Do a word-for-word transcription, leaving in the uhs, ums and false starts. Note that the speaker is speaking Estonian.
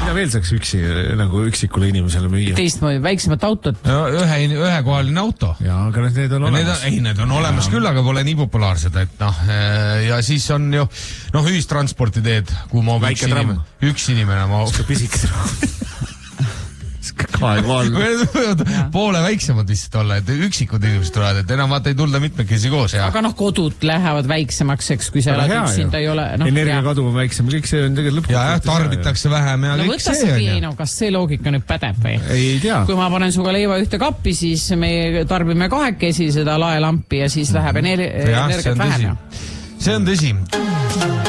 mida veel saaks üksi, nagu üksikule inimesele müüa? Teistmoodi, väiksemat autot. No, ühe, ühekohaline auto. Ja, aga need on olemas. Need on, ei, need on olemas ja. Küll, aga pole nii populaarsed, et noh, ja siis on ju, noh, ühistransporti teed, kuhu ma üks inimene, üks inimene, ma... Pisik tramm. Poole väiksemad vist olla, et üksikud inimesed tulevad, et enam vaata ei tulda mitmekesi koos. Ja. Aga noh, kodud lähevad väiksemaks, eks, kui sa elad üksinda ei ole. No, energiakadu on väiksem, kõik see on tegelikult lõpuks. Ja, jah, tarbitakse vähem ja no, kõik see on. No, kas see loogika nüüd pädeb või? Ei tea. Kui ma panen suga leiva ühte kappi, siis me tarbime kahekesi seda laelampi ja siis läheb energi- energiat vähem. See on tõsi.